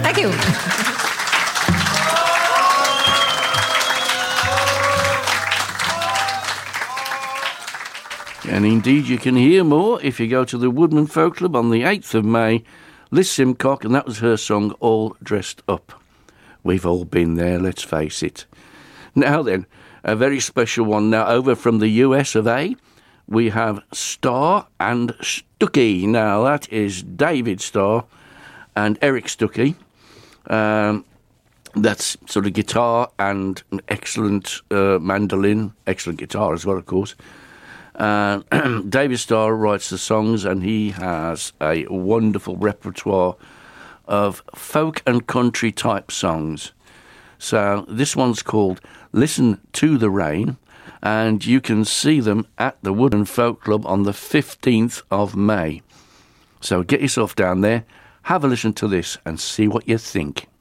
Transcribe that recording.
Thank you. And indeed, you can hear more if you go to the Woodman Folk Club on the 8th of May. Liz Simcock, and that was her song, All Dressed Up. We've all been there, let's face it. Now then, a very special one now over from the US of A. We have Starr and Stuckey. Now, that is David Starr and Eric Stuckey. That's sort of guitar and an excellent mandolin, excellent guitar as well, of course. David Starr writes the songs, and he has a wonderful repertoire of folk and country type songs. So this one's called Listen to the Rain, and you can see them at the Woodman Folk Club on the 15th of May. So get yourself down there, have a listen to this and see what you think.